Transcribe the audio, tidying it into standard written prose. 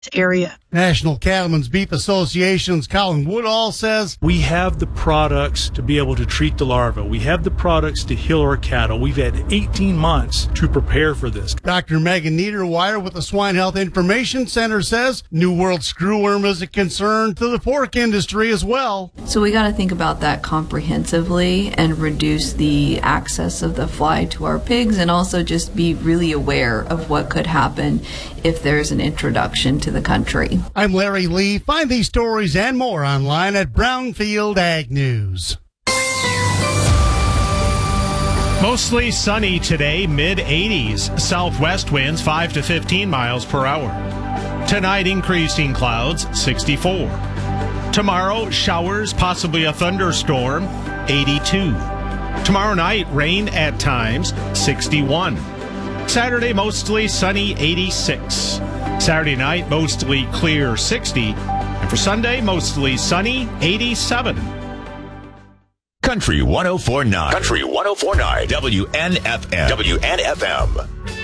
area. National Cattlemen's Beef Association's Colin Woodall says, we have the products to be able to treat the larva. We have the products to heal our cattle. We've had 18 months to prepare for this. Dr. Megan Niederwire with the Swine Health Information Center says New World screwworm is a concern to the pork industry as well. So we got to think about that comprehensively and reduce the access of the fly to our pigs, and also just be really aware of what could happen if there's an introduction to the country. I'm Larry Lee. Find these stories and more online at Brownfield Ag News. Mostly sunny today, mid-80s. Southwest winds 5 to 15 miles per hour. Tonight, increasing clouds, 64. Tomorrow, showers, possibly a thunderstorm, 82. Tomorrow night, rain at times, 61. Saturday, mostly sunny, 86. Saturday night, mostly clear, 60. And for Sunday, mostly sunny, 87. Country 104.9. Country 104.9. WNFM. WNFM.